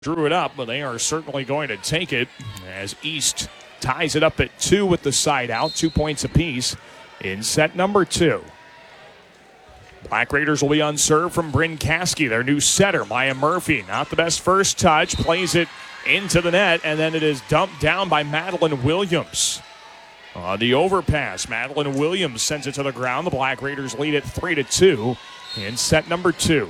Drew it up, but they are certainly going to take it as East ties it up at 2 with the side out, 2 points apiece in set number 2. Black Raiders will be on serve from Bryn Caskey, their new setter. Maya Murphy, not the best first touch, plays it into the net, and then it is dumped down by Madeline Williams. On the overpass, Madeline Williams sends it to the ground. The Black Raiders lead it 3-2 in set number 2.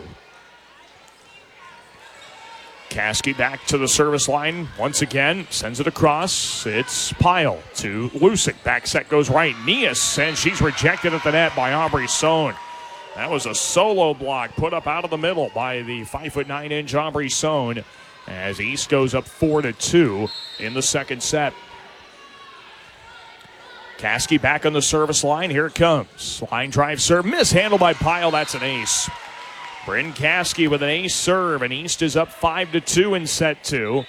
Caskey back to the service line once again, sends it across. It's Pyle to Lusick. Back set goes right. Nias, and she's rejected at the net by Aubrey Sohn. That was a solo block put up out of the middle by the 5'9" Aubrey Sohn as East goes up 4-2 in the second set. Caskey back on the service line. Here it comes. Line drive serve. Mishandled by Pyle. That's an ace. Bryn Caskey with an ace serve, and East is up 5-2 in set 2.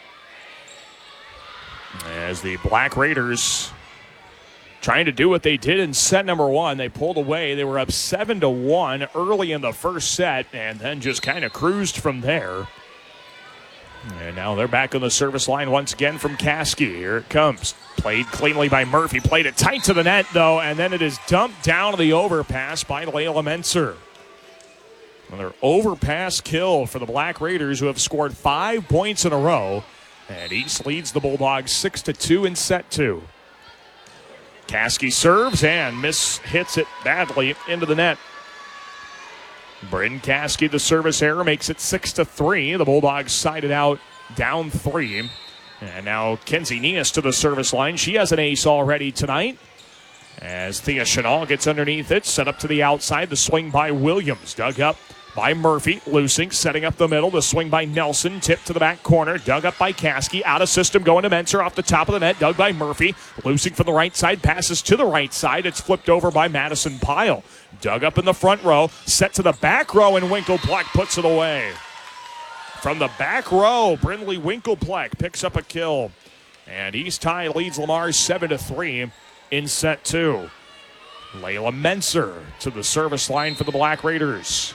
As the Black Raiders trying to do what they did in set number 1. They pulled away. They were up 7-1 early in the first set and then just kind of cruised from there. And now they're back on the service line once again from Caskey. Here it comes. Played cleanly by Murphy. Played it tight to the net, though, and then it is dumped down to the overpass by Layla Menser. Another overpass kill for the Black Raiders, who have scored 5 points in a row. And East leads the Bulldogs 6-2 in set 2. Caskey serves and hits it badly into the net. Bryn Caskey, the service error, makes it 6-3. The Bulldogs side it out, down 3. And now Kenzie Nias to the service line. She has an ace already tonight. As Thea Chanel gets underneath it, set up to the outside. The swing by Williams, dug up by Murphy. Lusick setting up the middle. The swing by Nelson, tipped to the back corner. Dug up by Caskey. Out of system, going to Menser off the top of the net. Dug by Murphy. Lusick from the right side, passes to the right side. It's flipped over by Madison Pyle. Dug up in the front row, set to the back row, and Winkelpleck puts it away. From the back row, Brindley Winkelpleck picks up a kill. And East High leads Lamar 7-3 in set 2. Layla Menser to the service line for the Black Raiders.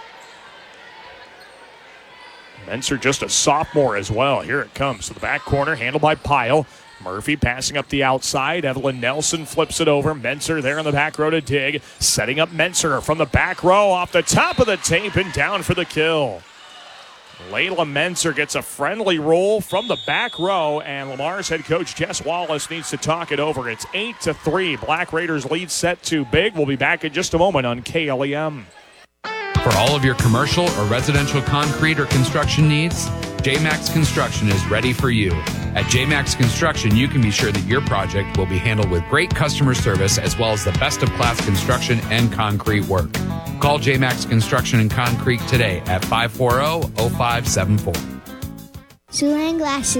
Menser just a sophomore as well. Here it comes to the back corner, handled by Pyle. Murphy passing up the outside. Evelyn Nelson flips it over. Menser there in the back row to dig. Setting up Menser from the back row off the top of the tape and down for the kill. Layla Menser gets a friendly roll from the back row, and Lamar's head coach Jess Wallace needs to talk it over. It's 8-3. Black Raiders lead set 2 big. We'll be back in just a moment on KLEM. For all of your commercial or residential concrete or construction needs, JMax Construction is ready for you. At JMax Construction, you can be sure that your project will be handled with great customer service as well as the best of class construction and concrete work. Call JMax Construction and Concrete today at 540-0574. Siouxland Glasses.